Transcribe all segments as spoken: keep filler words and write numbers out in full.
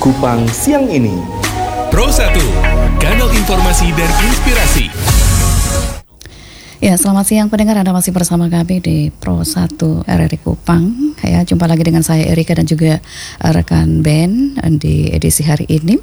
Kupang siang ini. Pro satu, kanal informasi dan inspirasi. Ya, selamat siang pendengar, Anda masih bersama kami di Pro satu R R I Kupang. Ya, jumpa lagi dengan saya Erika dan juga uh, rekan Ben di edisi hari ini.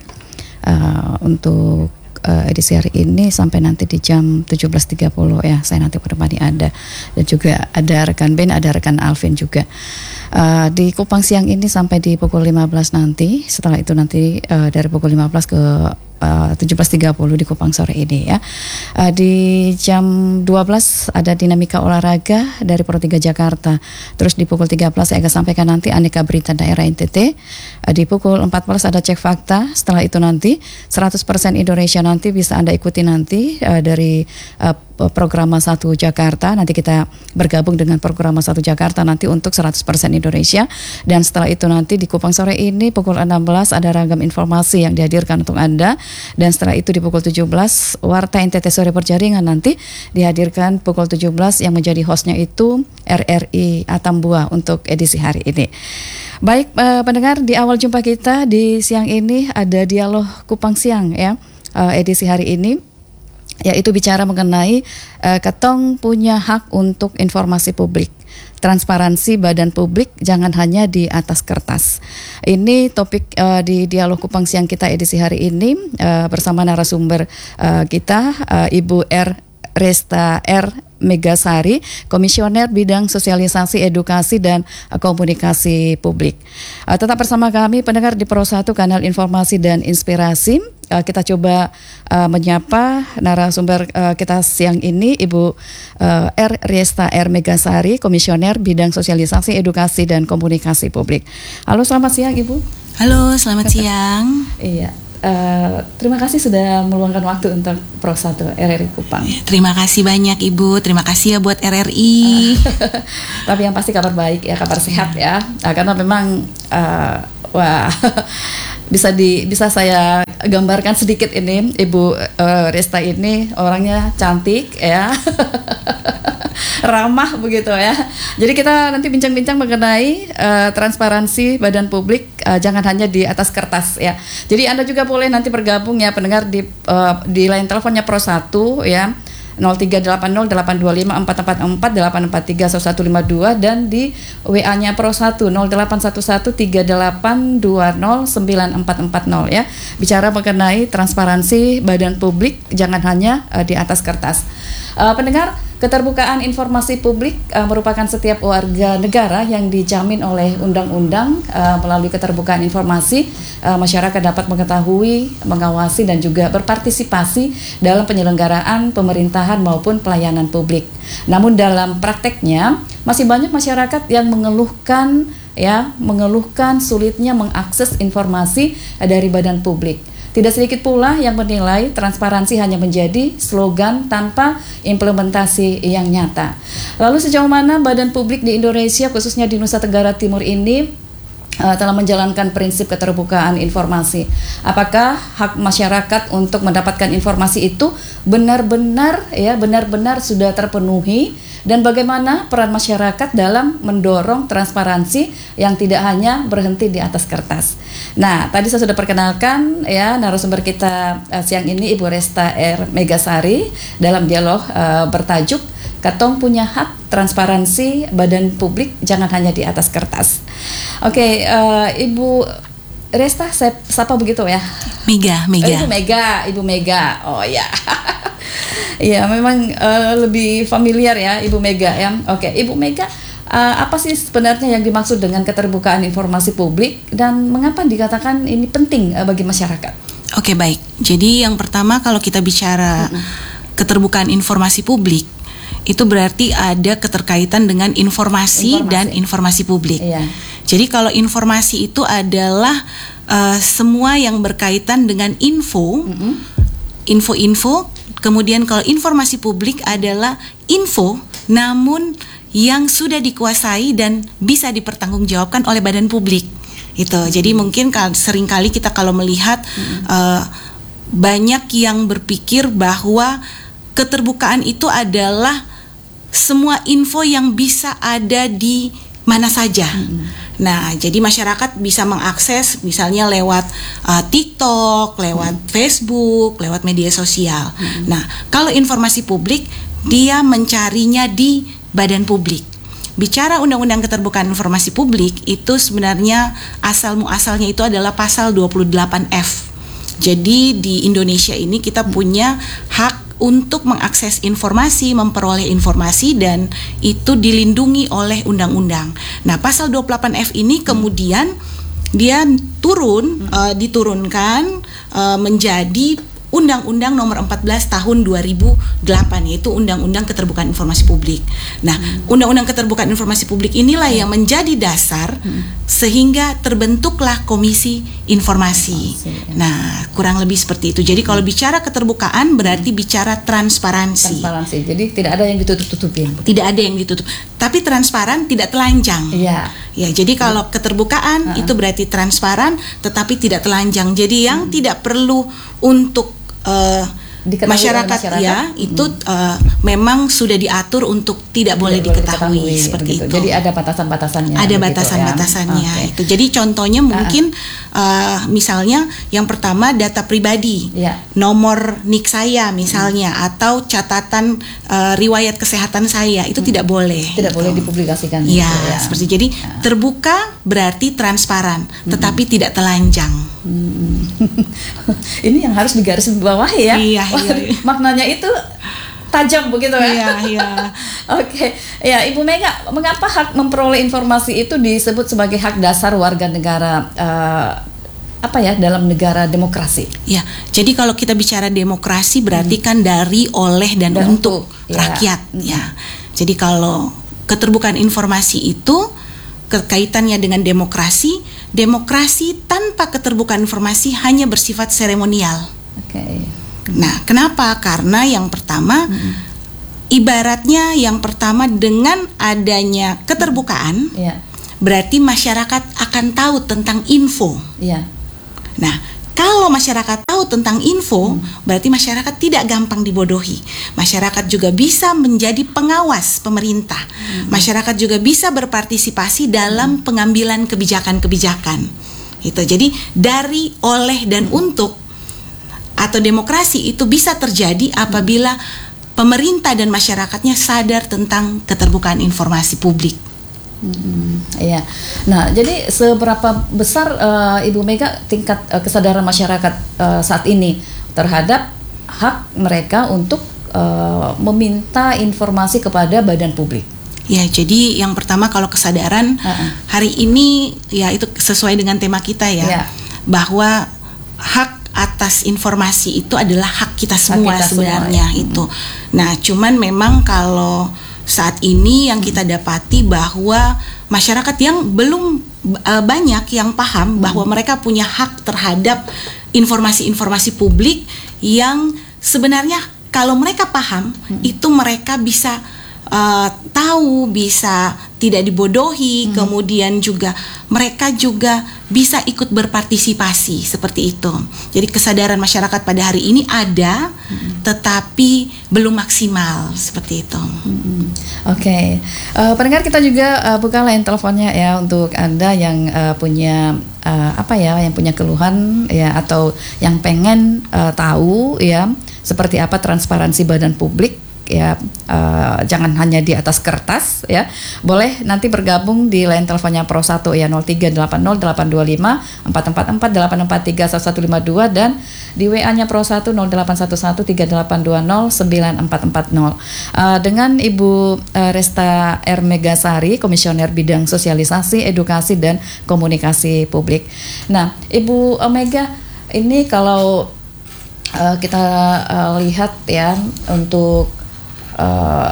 Uh, untuk uh, edisi hari ini sampai nanti di jam tujuh belas tiga puluh ya, saya nanti menemani Anda. Dan juga ada rekan Ben, ada rekan Alvin juga. Uh, di Kupang siang ini sampai di pukul lima belas nanti. Setelah itu nanti uh, dari pukul lima belas ke Uh, tujuh belas tiga puluh di Kupang sore ini ya. Uh, di jam dua belas ada dinamika olahraga dari Pro tiga Jakarta. Terus di pukul tiga belas saya akan sampaikan nanti aneka berita daerah N T T. Uh, di pukul empat belas ada cek fakta. Setelah itu nanti seratus persen Indonesia nanti bisa Anda ikuti nanti uh, dari uh, program satu Jakarta. Nanti kita bergabung dengan program satu Jakarta nanti untuk seratus persen Indonesia. Dan setelah itu nanti di Kupang sore ini pukul enam belas ada ragam informasi yang dihadirkan untuk Anda. Dan setelah itu di pukul tujuh belas Warta N T T Sore Perjaringan nanti dihadirkan pukul tujuh belas yang menjadi hostnya itu R R I Atambua untuk edisi hari ini. Baik uh, pendengar, di awal jumpa kita di siang ini ada dialog Kupang siang ya, uh, edisi hari ini, yaitu bicara mengenai uh, ketong punya hak untuk informasi publik. Transparansi badan publik jangan hanya di atas kertas. Ini topik uh, di dialog Kupang siang kita edisi hari ini uh, bersama narasumber uh, kita uh, Ibu R. Resta R. Megasari, Komisioner Bidang Sosialisasi, Edukasi dan uh, Komunikasi Publik. Uh, tetap bersama kami pendengar di Pro satu Kanal Informasi dan Inspirasi. Uh, kita coba uh, menyapa narasumber uh, kita siang ini, Ibu uh, R. Resta R. Megasari, Komisioner Bidang Sosialisasi, Edukasi dan Komunikasi Publik. Halo, selamat siang Ibu. Halo, selamat siang. Iya. Uh, terima kasih sudah meluangkan waktu untuk Pro satu R R I Kupang. Terima kasih banyak Ibu, terima kasih ya buat R R I. Tapi yang pasti kabar baik ya, kabar sehat ya. Nah, karena memang uh, wah bisa di bisa saya gambarkan sedikit ini, Ibu uh, Resta ini orangnya cantik ya. Ramah begitu ya. Jadi kita nanti bincang-bincang mengenai uh, transparansi badan publik, uh, jangan hanya di atas kertas ya. Jadi Anda juga boleh nanti bergabung ya pendengar di uh, di line teleponnya Pro satu ya, nol tiga delapan nol delapan dua lima empat empat empat delapan empat tiga satu lima dua, dan di W A-nya Pro satu nol delapan satu satu tiga delapan dua nol sembilan empat empat nol ya. Bicara mengenai transparansi badan publik jangan hanya uh, di atas kertas. Uh, pendengar, keterbukaan informasi publik uh, merupakan setiap warga negara yang dijamin oleh undang-undang. Uh, melalui keterbukaan informasi, uh, masyarakat dapat mengetahui, mengawasi dan juga berpartisipasi dalam penyelenggaraan pemerintahan maupun pelayanan publik. Namun dalam prakteknya masih banyak masyarakat yang mengeluhkan ya, mengeluhkan sulitnya mengakses informasi dari badan publik. Tidak sedikit pula yang menilai transparansi hanya menjadi slogan tanpa implementasi yang nyata. Lalu sejauh mana badan publik di Indonesia, khususnya di Nusa Tenggara Timur ini, uh, telah menjalankan prinsip keterbukaan informasi? Apakah hak masyarakat untuk mendapatkan informasi itu benar-benar ya benar-benar sudah terpenuhi? Dan bagaimana peran masyarakat dalam mendorong transparansi yang tidak hanya berhenti di atas kertas? Nah, tadi saya sudah perkenalkan ya narasumber kita uh, siang ini, Ibu Resta R. Megasari, dalam dialog uh, bertajuk Ketong Punya Hak Transparansi Badan Publik Jangan Hanya di Atas Kertas. Oke, okay, uh, Ibu Resta, saya sapa begitu ya? Mega, Mega. Oh, Ibu Mega, Ibu Mega. Oh ya. Iya, memang uh, lebih familiar ya Ibu Mega ya. Oke, Ibu Mega, uh, apa sih sebenarnya yang dimaksud dengan keterbukaan informasi publik dan mengapa dikatakan ini penting uh, bagi masyarakat? Oke, baik. Jadi yang pertama kalau kita bicara mm-hmm. keterbukaan informasi publik, itu berarti ada keterkaitan dengan informasi, informasi. dan informasi publik. Iya. Jadi kalau informasi itu adalah uh, semua yang berkaitan dengan info, mm-hmm. info-info. Kemudian kalau informasi publik adalah info namun yang sudah dikuasai dan bisa dipertanggungjawabkan oleh badan publik. Itu. Hmm. Jadi mungkin seringkali kita kalau melihat hmm. uh, banyak yang berpikir bahwa keterbukaan itu adalah semua info yang bisa ada di mana saja. Hmm. Nah, jadi masyarakat bisa mengakses misalnya lewat uh, TikTok, lewat hmm. Facebook, lewat media sosial. Hmm. Nah, kalau informasi publik dia mencarinya di badan publik. Bicara Undang-Undang Keterbukaan Informasi Publik itu sebenarnya asal muasalnya itu adalah pasal dua puluh delapan F. Jadi di Indonesia ini kita punya hak untuk mengakses informasi, memperoleh informasi, dan itu dilindungi oleh undang-undang. Nah, pasal dua puluh delapan F ini kemudian dia turun, hmm. uh, diturunkan uh, menjadi Undang-Undang Nomor empat belas Tahun dua ribu delapan, yaitu Undang-Undang Keterbukaan Informasi Publik. Nah, hmm. Undang-Undang Keterbukaan Informasi Publik inilah hmm. yang menjadi dasar hmm. sehingga terbentuklah Komisi Informasi. Informasi ya. Nah, kurang lebih seperti itu. Jadi kalau bicara keterbukaan berarti bicara transparansi. Transparansi. Jadi tidak ada yang ditutup-tutupin. Tidak ada yang ditutup. Tapi transparan, tidak telanjang. Iya. Ya, jadi kalau keterbukaan uh-uh. itu berarti transparan tetapi tidak telanjang. Jadi yang hmm. tidak perlu untuk Uh, masyarakat, masyarakat ya hmm. itu uh, memang sudah diatur untuk tidak, tidak boleh diketahui, boleh diketahui seperti gitu. Itu. Jadi ada batasan-batasannya. Ada batasan-batasannya ya. Itu. Jadi contohnya mungkin uh. Uh, misalnya yang pertama data pribadi, ya. Nomor nik saya misalnya hmm. atau catatan uh, riwayat kesehatan saya itu hmm. tidak boleh. Tidak gitu. Boleh dipublikasikan. Ya, gitu, ya. Seperti jadi ya. Terbuka berarti transparan, hmm. tetapi tidak telanjang. Hmm. Ini yang harus digaris bawahi ya. Iya, iya, iya. Maknanya itu tajam begitu ya. Iya, iya. Oke. Ya, Ibu Mega, mengapa hak memperoleh informasi itu disebut sebagai hak dasar warga negara uh, apa ya dalam negara demokrasi? Ya, jadi kalau kita bicara demokrasi berarti hmm. kan dari, oleh dan, dan untuk, untuk rakyat ya. ya. Jadi kalau keterbukaan informasi itu kaitannya dengan demokrasi, demokrasi tanpa keterbukaan informasi hanya bersifat seremonial. Oke. Okay. Nah, kenapa? Karena yang pertama, hmm. ibaratnya yang pertama dengan adanya keterbukaan, yeah. berarti masyarakat akan tahu tentang info. Yeah. Nah, kalau masyarakat tahu tentang info, hmm. berarti masyarakat tidak gampang dibodohi. Masyarakat juga bisa menjadi pengawas pemerintah. Hmm. Masyarakat juga bisa berpartisipasi dalam hmm. pengambilan kebijakan-kebijakan. Itu. Jadi dari, oleh dan hmm. untuk atau demokrasi itu bisa terjadi apabila pemerintah dan masyarakatnya sadar tentang keterbukaan informasi publik. Hmm, iya. Nah, jadi seberapa besar uh, Ibu Mega tingkat uh, kesadaran masyarakat uh, saat ini terhadap hak mereka untuk uh, meminta informasi kepada badan publik? Ya, jadi yang pertama kalau kesadaran uh-uh. hari ini ya itu sesuai dengan tema kita ya, yeah. bahwa hak atas informasi itu adalah hak kita semua hak kita sebenarnya semua, ya. Itu. Nah, cuman memang kalau saat ini yang kita dapati bahwa masyarakat yang belum uh, banyak yang paham hmm. bahwa mereka punya hak terhadap informasi-informasi publik yang sebenarnya kalau mereka paham hmm. itu mereka bisa uh, tahu, bisa tidak dibodohi, hmm. kemudian juga mereka juga bisa ikut berpartisipasi seperti itu. Jadi kesadaran masyarakat pada hari ini ada, hmm. tetapi belum maksimal seperti itu. Hmm. Oke, okay. uh, pendengar kita juga uh, buka line teleponnya ya untuk Anda yang uh, punya uh, apa ya, yang punya keluhan ya atau yang pengen uh, tahu ya seperti apa transparansi badan publik. Ya, uh, jangan hanya di atas kertas ya. Boleh nanti bergabung di line teleponnya Pro satu ya nol tiga delapan nol delapan dua lima empat empat empat delapan empat tiga satu satu lima dua dan di W A-nya Pro satu nol delapan satu satu tiga delapan dua nol sembilan empat empat nol. Uh, dengan Ibu uh, Resta R. Megasari, Komisioner Bidang Sosialisasi, Edukasi dan Komunikasi Publik. Nah, Ibu Mega, ini kalau uh, kita uh, lihat ya untuk Uh,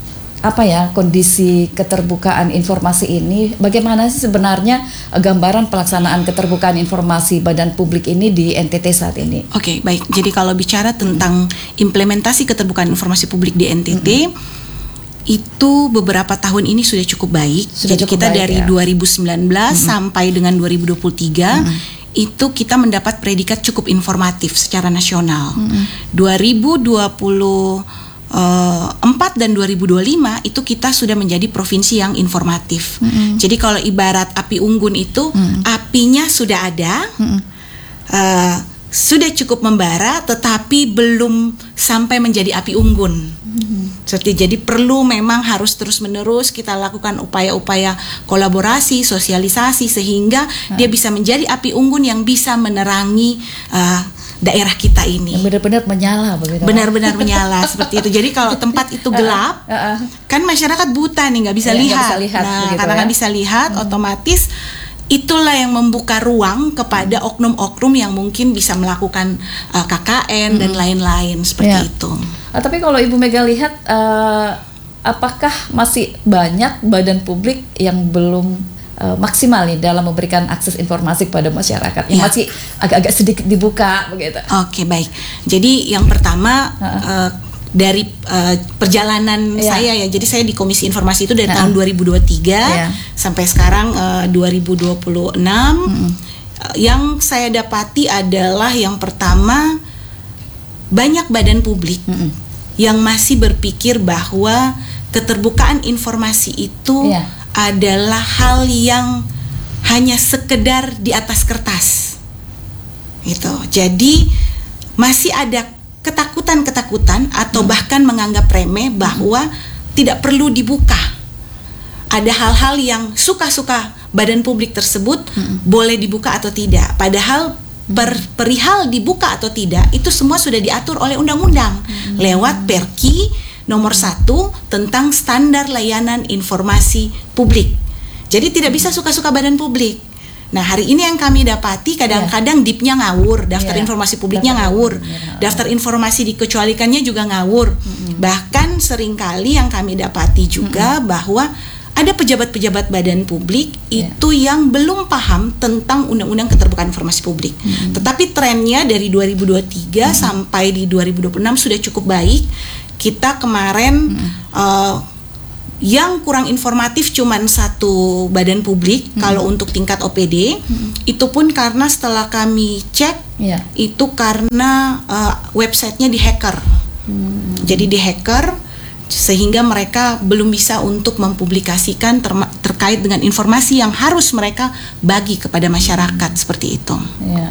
apa ya kondisi keterbukaan informasi ini, bagaimana sih sebenarnya gambaran pelaksanaan keterbukaan informasi badan publik ini di N T T saat ini? Oke, okay, baik. Jadi kalau bicara tentang implementasi keterbukaan informasi publik di N T T, mm-hmm. itu beberapa tahun ini sudah cukup baik. Sudah Jadi cukup kita baik, dari ya? dua ribu sembilan belas mm-hmm. sampai dengan dua ribu dua puluh tiga mm-hmm. itu kita mendapat predikat cukup informatif secara nasional. Mm-hmm. dua ribu dua puluh Uh, empat dan dua ribu dua puluh lima itu kita sudah menjadi provinsi yang informatif. Mm-hmm. Jadi kalau ibarat api unggun itu, mm-hmm. apinya sudah ada, mm-hmm. uh, sudah cukup membara, tetapi belum sampai menjadi api unggun. Mm-hmm. Seperti jadi perlu memang harus terus menerus kita lakukan upaya-upaya kolaborasi, sosialisasi sehingga mm-hmm. dia bisa menjadi api unggun yang bisa menerangi Uh, daerah kita ini. Yang benar-benar menyala begitu. Benar-benar menyala seperti itu. Jadi kalau tempat itu gelap, uh, uh, uh. kan masyarakat buta nih, nggak bisa, ya, lihat. Bisa lihat. Nah, begitu, karena nggak ya? bisa lihat, hmm. otomatis itulah yang membuka ruang kepada oknum-oknum yang mungkin bisa melakukan uh, K K N hmm. dan lain-lain seperti ya. itu. Uh, tapi kalau Ibu Mega lihat, uh, apakah masih banyak badan publik yang belum Uh, maksimal nih dalam memberikan akses informasi kepada masyarakat yang ya. masih agak-agak sedikit dibuka begitu. Oke, baik. Jadi yang pertama uh-uh. uh, dari uh, perjalanan ya. saya ya. Jadi saya di Komisi Informasi itu dari uh-uh. tahun dua ribu dua puluh tiga ya. sampai sekarang uh, dua ribu dua puluh enam. Uh-uh. Uh, yang saya dapati adalah yang pertama banyak badan publik uh-uh. yang masih berpikir bahwa keterbukaan informasi itu ya. adalah hal yang hanya sekedar di atas kertas, gitu. Jadi masih ada ketakutan-ketakutan atau hmm. bahkan menganggap remeh bahwa hmm. tidak perlu dibuka. Ada hal-hal yang suka-suka badan publik tersebut hmm. boleh dibuka atau tidak. Padahal per, perihal dibuka atau tidak itu semua sudah diatur oleh undang-undang hmm. lewat Perki nomor satu tentang standar layanan informasi publik. Jadi tidak bisa suka-suka badan publik. Nah, hari ini yang kami dapati kadang-kadang yeah. D I P-nya ngawur, daftar yeah. informasi publiknya daftar ngawur, yeah. daftar informasi dikecualikannya juga ngawur. Mm-hmm. Bahkan seringkali yang kami dapati juga mm-hmm. bahwa ada pejabat-pejabat badan publik yeah. itu yang belum paham tentang Undang-Undang Keterbukaan Informasi Publik. Mm-hmm. Tetapi trennya dari dua ribu dua puluh tiga mm-hmm. sampai di dua ribu dua puluh enam sudah cukup baik. Kita kemarin hmm. uh, yang kurang informatif cuman satu badan publik hmm. kalau untuk tingkat O P D hmm. itu pun karena setelah kami cek yeah. itu karena uh, websitenya dihacker. Hmm. Jadi dihacker sehingga mereka belum bisa untuk mempublikasikan terma- terkait dengan informasi yang harus mereka bagi kepada masyarakat hmm. seperti itu. Yeah.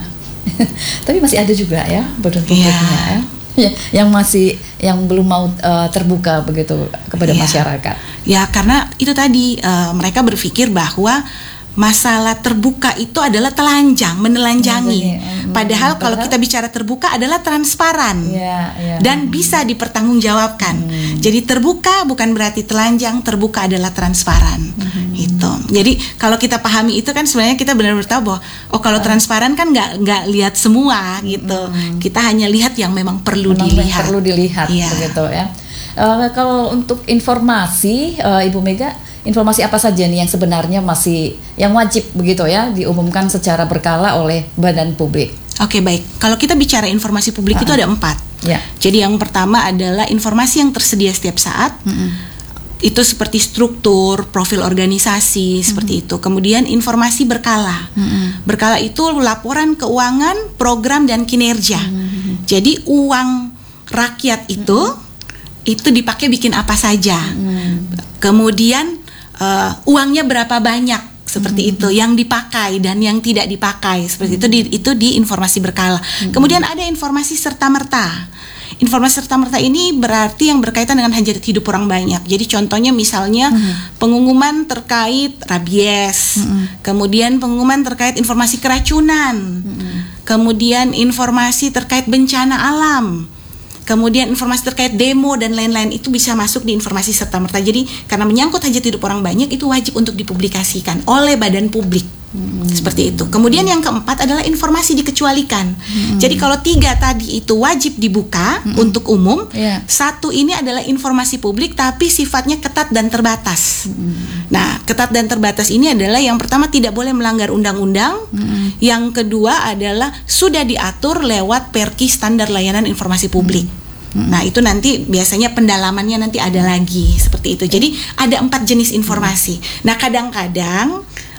Tapi masih ada juga ya badan publiknya yeah. ya. Ya, yang masih yang belum mau uh, terbuka begitu kepada ya. masyarakat. Ya, karena itu tadi uh, mereka berpikir bahwa masalah terbuka itu adalah telanjang, menelanjangi. Hmm, Padahal hmm, kalau kita bicara terbuka adalah transparan ya, ya. dan bisa dipertanggungjawabkan. Hmm. Jadi terbuka bukan berarti telanjang, terbuka adalah transparan. Hmm. Itu. Jadi kalau kita pahami itu kan sebenarnya kita benar-benar tahu bahwa oh kalau transparan kan nggak nggak lihat semua gitu. Hmm. Kita hanya lihat yang memang perlu memang dilihat. Perlu dilihat ya. begitu ya. Uh, kalau untuk informasi uh, Ibu Mega, informasi apa saja nih yang sebenarnya masih yang wajib begitu ya diumumkan secara berkala oleh badan publik? Oke, baik. Kalau kita bicara informasi publik uh-uh. itu ada empat. Ya. Jadi yang pertama adalah informasi yang tersedia setiap saat. Uh-uh. Itu seperti struktur, profil organisasi, uh-uh. seperti itu. Kemudian informasi berkala. Uh-uh. Berkala itu laporan keuangan, program dan kinerja. Uh-uh. Jadi uang rakyat itu uh-uh. itu dipakai bikin apa saja. Uh-uh. Kemudian Uh, uangnya berapa banyak seperti hmm. itu yang dipakai dan yang tidak dipakai seperti hmm. itu di, itu di informasi berkala. Hmm. Kemudian ada informasi serta merta. Informasi serta merta ini berarti yang berkaitan dengan hajat hidup orang banyak. Jadi contohnya misalnya hmm. pengumuman terkait rabies, hmm. kemudian pengumuman terkait informasi keracunan, hmm. kemudian informasi terkait bencana alam. Kemudian informasi terkait demo dan lain-lain itu bisa masuk di informasi serta-merta. Jadi karena menyangkut hajat hidup orang banyak itu wajib untuk dipublikasikan oleh badan publik. Hmm. Seperti itu. Kemudian yang keempat adalah informasi dikecualikan. Hmm. Jadi kalau tiga tadi itu wajib dibuka hmm. untuk umum. Yeah. Satu ini adalah informasi publik tapi sifatnya ketat dan terbatas. Hmm. Nah, ketat dan terbatas ini adalah yang pertama tidak boleh melanggar undang-undang. Hmm. Yang kedua adalah sudah diatur lewat Perki Standar Layanan Informasi Publik. Hmm. Nah, itu nanti biasanya pendalamannya nanti ada lagi seperti itu. Jadi ada empat jenis informasi. Nah, kadang-kadang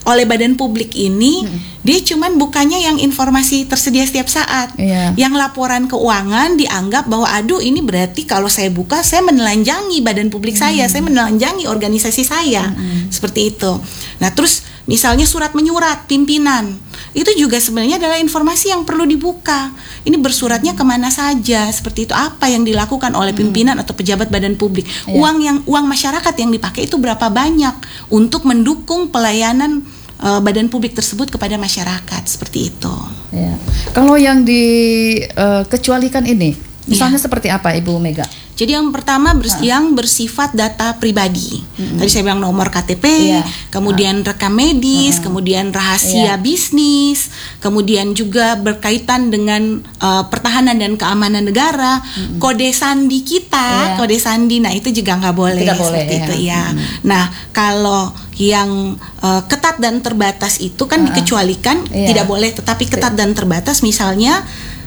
oleh badan publik ini, hmm. dia cuman bukanya yang informasi tersedia setiap saat. Yeah. Yang laporan keuangan dianggap bahwa aduh ini berarti kalau saya buka saya menelanjangi badan publik hmm. saya, saya menelanjangi organisasi saya. Hmm. Seperti itu. Nah, terus misalnya surat menyurat pimpinan, itu juga sebenarnya adalah informasi yang perlu dibuka. Ini bersuratnya kemana saja, seperti itu, apa yang dilakukan oleh pimpinan hmm. atau pejabat badan publik. Yeah. Uang yang uang masyarakat yang dipakai itu berapa banyak untuk mendukung pelayanan uh, badan publik tersebut kepada masyarakat, seperti itu. Yeah. Kalau yang dikecualikan uh, ini, misalnya yeah. seperti apa, Ibu Mega? Jadi yang pertama bers- uh. yang bersifat data pribadi. Mm-hmm. Tadi saya bilang nomor K T P, yeah. kemudian uh. rekam medis, uh. kemudian rahasia yeah. bisnis, kemudian juga berkaitan dengan uh, pertahanan dan keamanan negara, mm-hmm. kode sandi kita, yeah. kode sandi. Nah, itu juga nggak boleh, Tidak boleh seperti ya. itu ya. Mm-hmm. Nah, kalau yang uh, ketat dan terbatas itu kan uh. dikecualikan, yeah. tidak boleh. Tetapi ketat dan terbatas, misalnya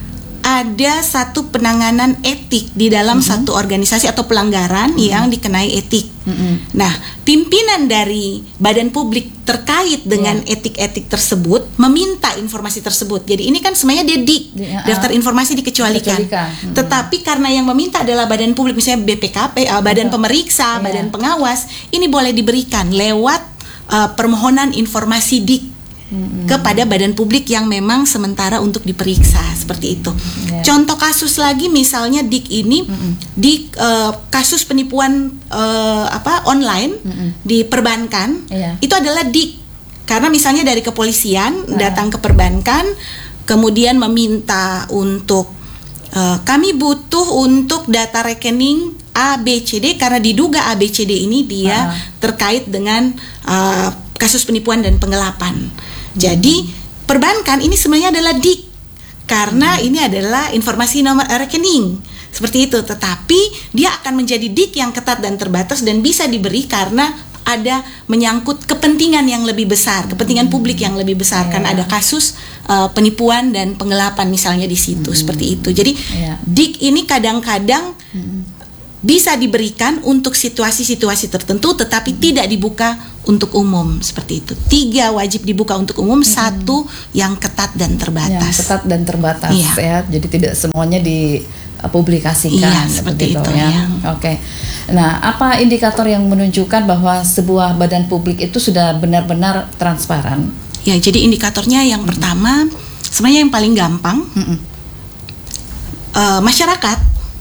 ada satu penanganan etik di dalam mm-hmm. satu organisasi atau pelanggaran mm-hmm. yang dikenai etik. Mm-hmm. Nah, pimpinan dari badan publik terkait dengan yeah. etik-etik tersebut meminta informasi tersebut. Jadi ini kan sebenarnya dia di yeah. daftar informasi dikecualikan. Mm-hmm. Tetapi karena yang meminta adalah badan publik, misalnya B P K P, uh, badan yeah. pemeriksa, yeah. badan pengawas, ini boleh diberikan lewat uh, permohonan informasi dik. Mm-hmm. kepada badan publik yang memang sementara untuk diperiksa, seperti itu. Yeah. Contoh kasus lagi misalnya dik ini mm-hmm. dik uh, kasus penipuan uh, apa online mm-hmm. di perbankan, yeah. itu adalah dik karena misalnya dari kepolisian yeah. datang ke perbankan kemudian meminta untuk uh, kami butuh untuk data rekening A B C D karena diduga A B C D ini dia uh. terkait dengan uh, kasus penipuan dan penggelapan. Jadi perbankan ini sebenarnya adalah dik karena hmm. ini adalah informasi nomor rekening seperti itu, tetapi dia akan menjadi dik yang ketat dan terbatas dan bisa diberi karena ada menyangkut kepentingan yang lebih besar, kepentingan hmm. publik yang lebih besar yeah. kan ada kasus uh, penipuan dan penggelapan misalnya di situ hmm. seperti itu. Jadi yeah. dik ini kadang-kadang hmm. bisa diberikan untuk situasi-situasi tertentu tetapi hmm. tidak dibuka untuk umum, seperti itu. Tiga wajib dibuka untuk umum, hmm. satu yang ketat dan terbatas. Yang ketat dan terbatas iya. ya. Jadi tidak semuanya dipublikasikan, iya, seperti itu ya. ya. Oke. Nah, apa indikator yang menunjukkan bahwa sebuah badan publik itu sudah benar-benar transparan? Ya, jadi indikatornya yang hmm. pertama sebenarnya yang paling gampang. Hmm. Uh, masyarakat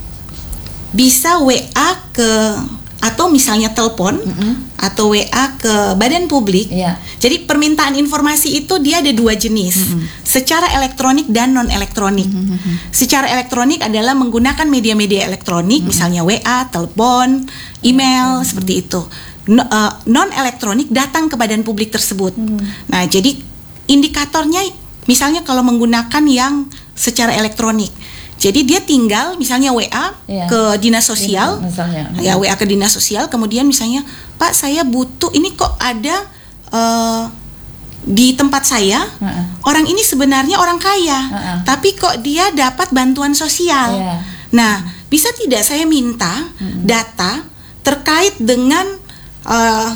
bisa W A ke atau misalnya telepon mm-hmm. atau W A ke badan publik. Yeah. Jadi permintaan informasi itu dia ada dua jenis, mm-hmm. secara elektronik dan non elektronik. Mm-hmm. Secara elektronik adalah menggunakan media-media elektronik, mm-hmm. misalnya W A, telepon, email, mm-hmm. seperti itu. No, uh, non elektronik datang ke badan publik tersebut. Mm-hmm. Nah, jadi indikatornya misalnya kalau menggunakan yang secara elektronik. Jadi dia tinggal misalnya W A yeah. ke dinas sosial, misalnya. ya W A ke dinas sosial, kemudian misalnya Pak saya butuh ini kok ada uh, di tempat saya uh-uh. orang ini sebenarnya orang kaya, uh-uh. tapi kok dia dapat bantuan sosial. Yeah. Nah bisa tidak saya minta uh-uh. data terkait dengan uh,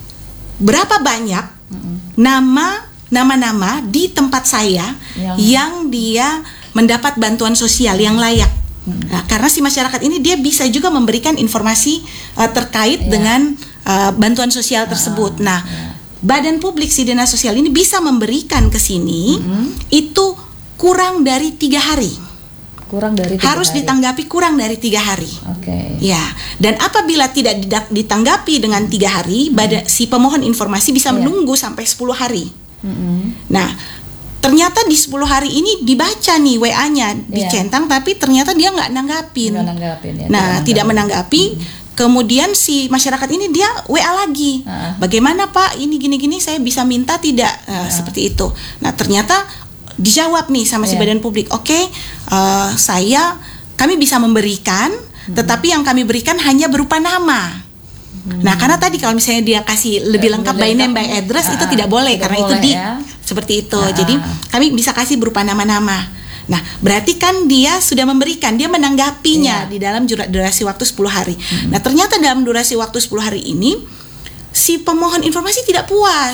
berapa banyak uh-uh. nama nama-nama di tempat saya yang, yang dia mendapat bantuan sosial yang layak. Hmm. Nah, karena si masyarakat ini dia bisa juga memberikan informasi uh, terkait yeah. dengan uh, bantuan sosial tersebut. Uh, nah, yeah. badan publik si dinas sosial ini bisa memberikan ke sini mm-hmm. itu kurang dari tiga hari. Kurang dari tiga harus hari. ditanggapi kurang dari tiga hari. Oke. Okay. Ya, dan apabila tidak ditanggapi dengan tiga hari, mm-hmm. badan si pemohon informasi bisa yeah. menunggu sampai sepuluh hari. Mm-hmm. Nah. Ternyata di sepuluh hari ini dibaca nih W A-nya, dicentang, yeah. tapi ternyata dia nggak nanggapin. Nggak nanggapin ya, nah, tidak menanggapi. Hmm. Kemudian si masyarakat ini dia W A lagi. Uh. Bagaimana Pak? Ini gini-gini saya bisa minta tidak? Uh, uh. Seperti itu. Nah, ternyata dijawab nih sama si yeah. badan publik. Oke, okay, uh, saya kami bisa memberikan, hmm. tetapi yang kami berikan hanya berupa nama. Hmm. Nah, karena tadi kalau misalnya dia kasih lebih ya, lengkap by name by address uh, itu tidak boleh tidak karena boleh, itu di ya. Seperti itu. Uh. Jadi kami bisa kasih berupa nama-nama. Nah, berarti kan dia sudah memberikan, dia menanggapinya yeah. di dalam durasi waktu sepuluh hari. Hmm. Nah, ternyata dalam durasi waktu sepuluh hari ini si pemohon informasi tidak puas.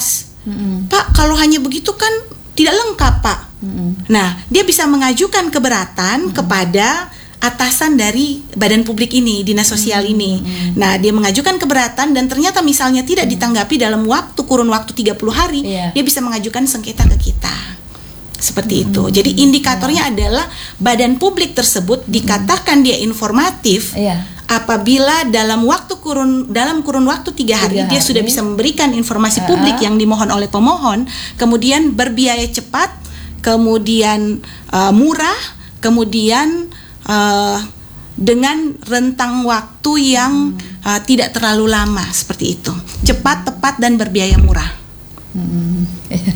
Mm-hmm. Pak, kalau hanya begitu kan tidak lengkap, Pak. Mm-hmm. Nah, dia bisa mengajukan keberatan mm-hmm. kepada atasan dari badan publik ini, dinas sosial hmm, ini. Hmm. Nah, dia mengajukan keberatan dan ternyata misalnya tidak hmm. ditanggapi dalam waktu kurun waktu tiga puluh hari, yeah. dia bisa mengajukan sengketa ke kita. Seperti hmm. itu. Jadi indikatornya yeah. adalah badan publik tersebut hmm. dikatakan dia informatif yeah. apabila dalam waktu kurun dalam kurun waktu tiga hari, tiga hari dia sudah bisa memberikan informasi uh-huh. publik yang dimohon oleh pemohon, kemudian berbiaya cepat, kemudian uh, murah, kemudian Uh, dengan rentang waktu yang hmm. uh, tidak terlalu lama, seperti itu, cepat, tepat dan berbiaya murah. Hmm.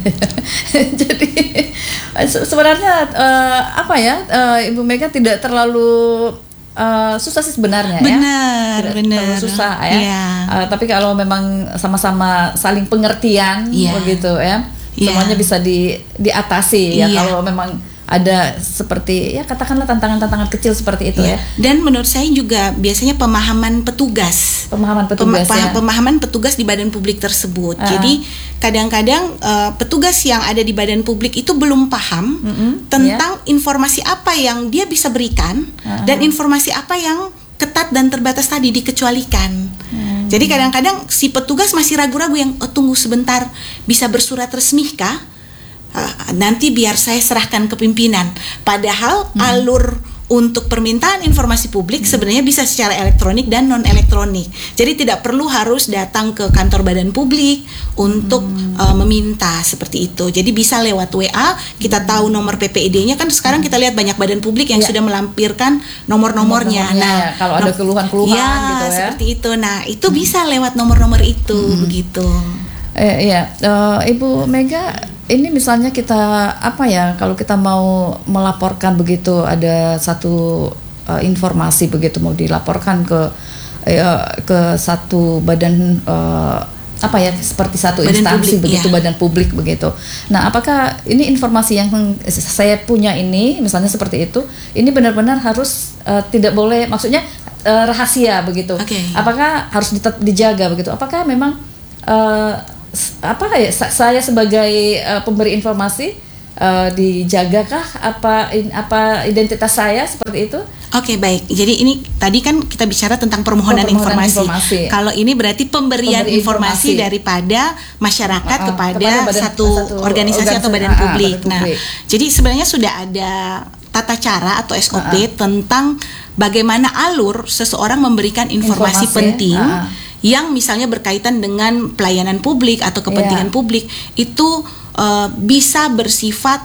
Jadi se- sebenarnya uh, apa ya, uh, Ibu Mega tidak terlalu uh, susah sih sebenarnya. Benar, ya, benar. Terlalu susah ya. Yeah. Uh, tapi kalau memang sama-sama saling pengertian, yeah. begitu ya, yeah. semuanya bisa di diatasi ya. Yeah. Kalau memang ada seperti ya katakanlah tantangan-tantangan kecil seperti itu ya. ya. Dan menurut saya juga biasanya pemahaman petugas, pemahaman petugas, Pem- ya. pemahaman petugas di badan publik tersebut. Uh-huh. Jadi kadang-kadang uh, petugas yang ada di badan publik itu belum paham uh-huh. tentang yeah. informasi apa yang dia bisa berikan uh-huh. dan informasi apa yang ketat dan terbatas tadi dikecualikan. Hmm. Jadi kadang-kadang si petugas masih ragu-ragu yang oh, tunggu sebentar, bisa bersurat resmi kah? Uh, nanti biar saya serahkan ke pimpinan. Padahal hmm. alur untuk permintaan informasi publik hmm. sebenarnya bisa secara elektronik dan non elektronik. Jadi tidak perlu harus datang ke kantor badan publik untuk hmm. uh, meminta seperti itu. Jadi bisa lewat W A. Kita tahu nomor P P I D-nya kan sekarang kita lihat banyak badan publik yang ya. sudah melampirkan nomor-nomornya. Nomor-nomornya. Nah, ya, kalau ada keluhan-keluhan ya, gitu ya. seperti itu. Nah, itu hmm. bisa lewat nomor-nomor itu hmm. begitu. Eh, iya, uh, Ibu Mega, ini misalnya kita apa ya, kalau kita mau melaporkan begitu ada satu uh, informasi begitu mau dilaporkan ke uh, ke satu badan uh, apa ya seperti satu badan instansi publik, begitu ya. Badan publik begitu. Nah, apakah ini informasi yang saya punya ini misalnya seperti itu, ini benar-benar harus uh, tidak boleh, maksudnya uh, rahasia begitu? Okay. Apakah harus ditet- dijaga begitu? Apakah memang uh, apa ya saya sebagai uh, pemberi informasi uh, dijagakah apa in, apa identitas saya seperti itu? Oke, okay, baik. Jadi ini tadi kan kita bicara tentang permohonan, oh, permohonan informasi. informasi. Kalau ini berarti pemberian Pemberi informasi, informasi daripada masyarakat uh, kepada, kepada badan, satu, satu organisasi, organisasi atau badan uh, publik. Uh, nah, jadi sebenarnya sudah ada tata cara atau S O P uh, uh. tentang bagaimana alur seseorang memberikan informasi, informasi penting. Uh, uh. yang misalnya berkaitan dengan pelayanan publik atau kepentingan yeah. publik itu uh, bisa bersifat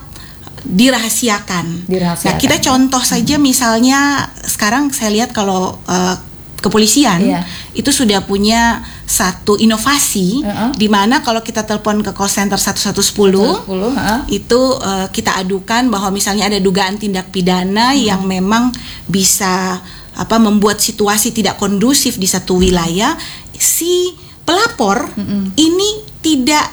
dirahasiakan. dirahasiakan. Nah, kita contoh saja misalnya sekarang saya lihat kalau uh, kepolisian yeah. itu sudah punya satu inovasi uh-huh. di mana kalau kita telepon ke call center satu satu satu nol uh-huh. itu uh, kita adukan bahwa misalnya ada dugaan tindak pidana uh-huh. yang memang bisa apa membuat situasi tidak kondusif di satu wilayah, si pelapor mm-hmm. ini tidak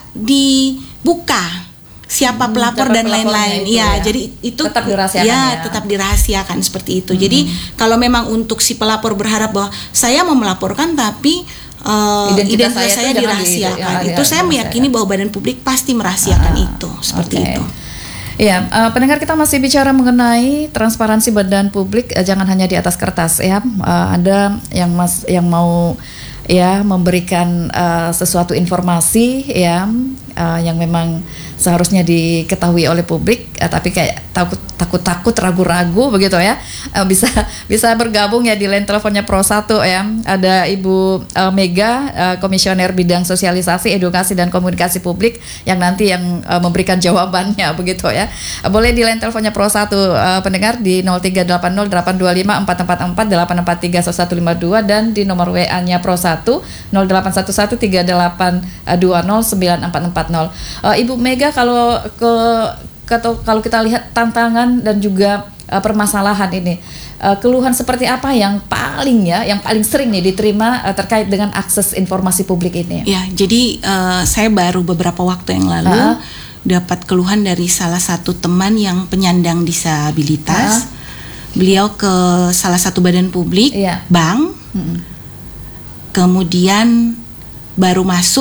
dibuka siapa hmm, pelapor dan lain-lain. Itu, ya, ya, jadi itu tetap dirahasiakan. Ya, ya, tetap dirahasiakan seperti itu. Mm-hmm. Jadi kalau memang untuk si pelapor berharap bahwa saya mau melaporkan tapi uh, identitas, identitas saya, saya dirahasiakan, di, ya, itu ya, saya meyakini bahwa badan publik pasti merahasiakan ah, itu seperti okay. itu. Ya, uh, pendengar kita masih bicara mengenai transparansi badan publik, uh, jangan hanya di atas kertas ya. Uh, ada yang mas yang mau ya memberikan uh, sesuatu informasi ya uh, yang memang seharusnya diketahui oleh publik, uh, tapi kayak takut takut takut ragu-ragu begitu ya, uh, bisa bisa bergabung ya di line teleponnya Pro satu ya. Ada Ibu uh, Mega, uh, Komisioner Bidang Sosialisasi, Edukasi dan Komunikasi Publik yang nanti yang uh, memberikan jawabannya begitu ya. Uh, boleh di line teleponnya Pro satu uh, pendengar di nol tiga delapan nol delapan dua lima empat empat empat delapan empat tiga satu lima dua dan di nomor W A-nya Pro satu nol delapan satu satu tiga delapan dua nol sembilan empat empat nol. Uh, Ibu Mega, kalau ke, ke kalau kita lihat tantangan dan juga uh, permasalahan ini, uh, keluhan seperti apa yang paling ya, yang paling sering nih diterima uh, terkait dengan akses informasi publik ini? Ya, jadi uh, saya baru beberapa waktu yang lalu uh-huh. dapat keluhan dari salah satu teman yang penyandang disabilitas. Uh-huh. Beliau ke salah satu badan publik, yeah. bank, uh-huh. kemudian baru masuk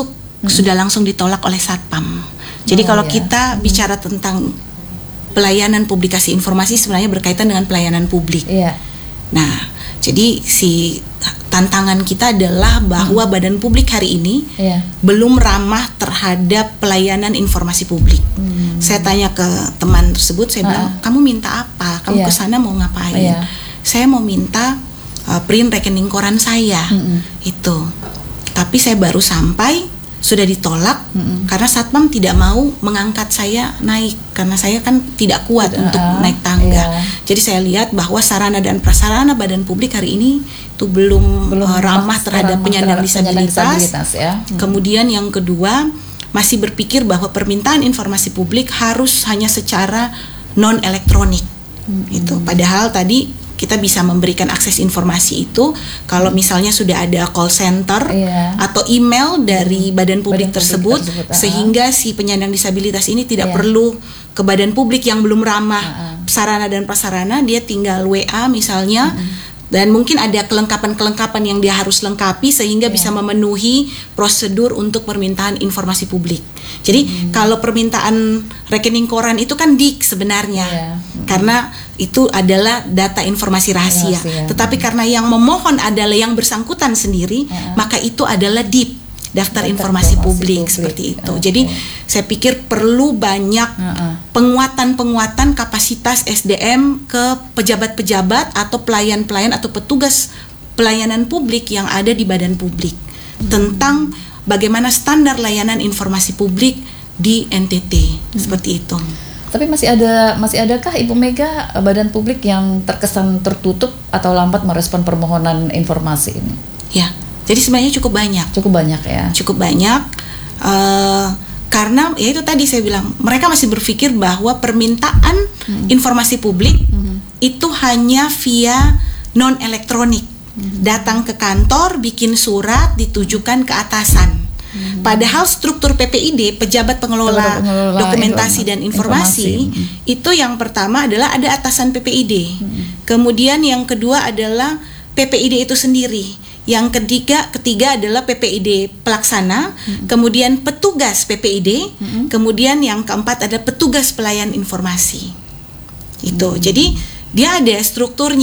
hmm. sudah langsung ditolak oleh Satpam. Jadi oh, kalau ya. kita hmm. bicara tentang pelayanan publikasi informasi sebenarnya berkaitan dengan pelayanan publik. Iya. Nah, jadi si tantangan kita adalah bahwa hmm. badan publik hari ini yeah. belum ramah terhadap pelayanan informasi publik. Hmm. Saya tanya ke teman tersebut, saya uh. bilang, kamu minta apa? Kamu yeah. kesana mau ngapain? Yeah. Saya mau minta uh, print rekening koran saya, hmm. itu. Tapi saya baru sampai sudah ditolak mm-hmm. karena Satpam tidak mau mengangkat saya naik karena saya kan tidak kuat tidak, untuk uh, naik tangga. Iya. Jadi saya lihat bahwa sarana dan prasarana badan publik hari ini itu belum, belum uh, ramah terhadap penyandang disabilitas. disabilitas ya. hmm. Kemudian yang kedua masih berpikir bahwa permintaan informasi publik harus hanya secara non elektronik. hmm. Itu padahal tadi kita bisa memberikan akses informasi itu kalau misalnya sudah ada call center yeah. atau email dari badan publik, badan tersebut, publik tersebut sehingga uh-huh. si penyandang disabilitas ini tidak yeah. perlu ke badan publik yang belum ramah uh-huh. sarana dan prasarana, dia tinggal W A misalnya uh-huh. dan mungkin ada kelengkapan-kelengkapan yang dia harus lengkapi sehingga yeah. bisa memenuhi prosedur untuk permintaan informasi publik. Jadi hmm. kalau permintaan rekening koran itu kan D I K sebenarnya yeah. hmm. karena itu adalah data informasi rahasia. rahasia. Tetapi hmm. karena yang memohon adalah yang bersangkutan sendiri, yeah. maka itu adalah D I P, daftar, daftar informasi, informasi publik, publik seperti itu. Okay. Jadi saya pikir perlu banyak uh-uh. penguatan-penguatan kapasitas S D M ke pejabat-pejabat atau pelayan-pelayan atau petugas pelayanan publik yang ada di badan publik hmm. tentang bagaimana standar layanan informasi publik di N T T hmm. seperti itu. Tapi masih ada masih adakah Ibu Mega badan publik yang terkesan tertutup atau lambat merespon permohonan informasi ini? Ya. Jadi sebenarnya cukup banyak. Cukup banyak ya. Cukup banyak uh, karena ya itu tadi saya bilang mereka masih berpikir bahwa permintaan hmm. informasi publik hmm. itu hanya via non elektronik. Hmm. Datang ke kantor, bikin surat, ditujukan ke atasan. Hmm. Padahal struktur P P I D, pejabat pengelola, pengelola dokumentasi dan informasi, informasi. itu yang pertama adalah ada atasan P P I D. Hmm. Kemudian yang kedua adalah P P I D itu sendiri. Yang ketiga, ketiga adalah P P I D pelaksana, hmm. kemudian petugas P P I D, hmm. kemudian yang keempat ada petugas pelayan informasi. Itu. Hmm. Jadi dia ada strukturnya.